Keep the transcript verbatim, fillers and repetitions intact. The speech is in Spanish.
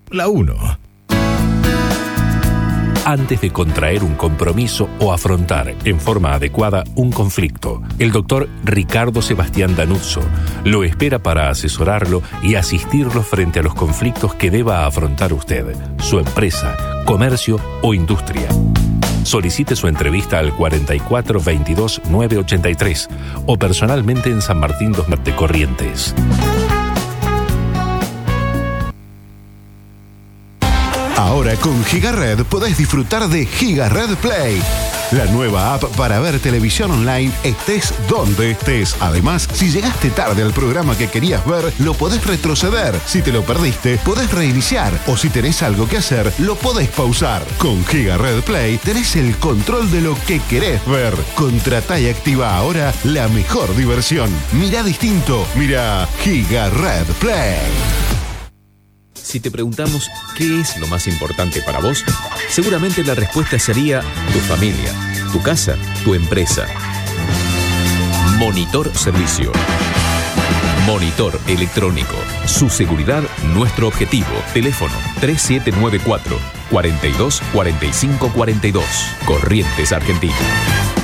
la uno. Antes de contraer un compromiso o afrontar en forma adecuada un conflicto, el doctor Ricardo Sebastián Danuzzo lo espera para asesorarlo y asistirlo frente a los conflictos que deba afrontar usted, su empresa, comercio o industria. Solicite su entrevista al cuarenta y cuatro veintidós nueve ochenta y tres o personalmente en San Martín dos de Corrientes. Ahora con GigaRed podés disfrutar de GigaRed Play, la nueva app para ver televisión online estés donde estés. Además, si llegaste tarde al programa que querías ver, lo podés retroceder. Si te lo perdiste, podés reiniciar. O si tenés algo que hacer, lo podés pausar. Con GigaRed Play tenés el control de lo que querés ver. Contratá y activa ahora la mejor diversión. Mirá distinto. Mirá GigaRed Play. Si te preguntamos qué es lo más importante para vos, seguramente la respuesta sería tu familia, tu casa, tu empresa. Monitor Servicio. Monitor electrónico. Su seguridad, nuestro objetivo. Teléfono tres siete nueve cuatro, cuarenta y dos, cuarenta y cinco cuarenta y dos. Corrientes, Argentina.